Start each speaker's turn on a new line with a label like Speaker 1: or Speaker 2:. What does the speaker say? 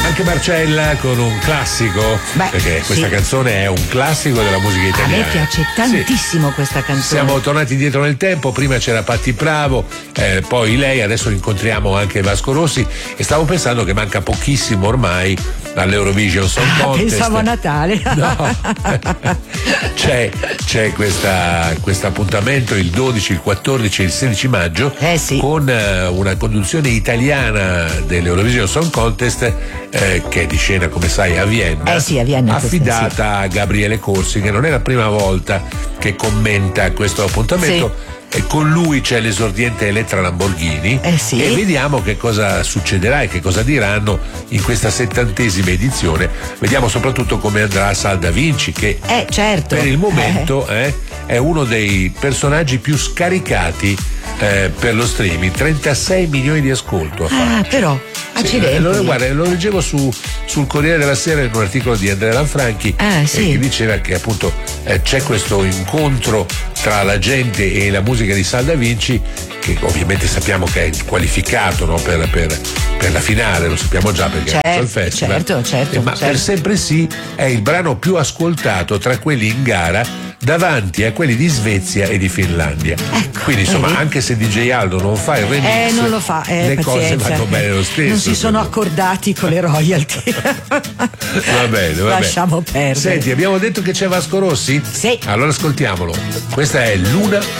Speaker 1: Anche Marcella con un classico, perché questa canzone è un classico della musica italiana.
Speaker 2: A me piace tantissimo questa canzone.
Speaker 1: Siamo tornati indietro nel tempo, prima c'era Patti Bravo, poi lei, adesso incontriamo anche Vasco Rossi e stavo pensando che manca pochissimo ormai all'Eurovision Song Contest.
Speaker 2: Pensavo a Natale.
Speaker 1: No. c'è questo appuntamento il 12, il 14 e il 16 maggio con una conduzione italiana dell'Eurovision Song Contest che è di scena, come sai, a Vienna,
Speaker 2: a Vienna
Speaker 1: affidata a Gabriele Corsi, che non è la prima volta che commenta questo appuntamento. E con lui c'è l'esordiente Elettra Lamborghini e vediamo che cosa succederà e che cosa diranno in questa 70ª edizione. Vediamo soprattutto come andrà Sal Da Vinci, che per il momento è uno dei personaggi più scaricati per lo streaming, 36 milioni di ascolto.
Speaker 2: Però accidenti.
Speaker 1: Guarda, lo leggevo sul Corriere della Sera in un articolo di Andrea Lanfranchi che diceva che appunto c'è questo incontro tra la gente e la musica di Sal Da Vinci, che ovviamente sappiamo che è qualificato, no, per la finale, lo sappiamo già perché è il festival.
Speaker 2: Certo.
Speaker 1: Per Sempre Sì è il brano più ascoltato tra quelli in gara, davanti a quelli di Svezia e di Finlandia. Quindi insomma, anche se DJ Aldo non fa il remix,
Speaker 2: non lo fa,
Speaker 1: le cose vanno bene lo stesso.
Speaker 2: Non si sono accordati con le royalty.
Speaker 1: Va bene.
Speaker 2: Lasciamo perdere.
Speaker 1: Senti, abbiamo detto che c'è Vasco Rossi?
Speaker 2: Sì.
Speaker 1: Allora ascoltiamolo. Questa è Luna